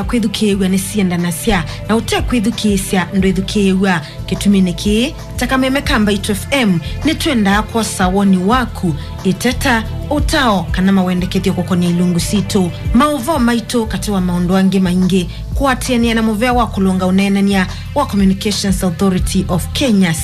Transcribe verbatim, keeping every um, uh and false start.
kwithukiwa ni sienda na sia na ute kwithukisya ndo ithukiwa kituminiki takameme kamba itu F M ni twenda kwa sawoni waku iteta utao kana mawendekethio kokoni ilungu situ mauvo maito katiwa maondo ange maingi kuatiania na muvea wa kulunga unenania wa Communications Authority of Kenya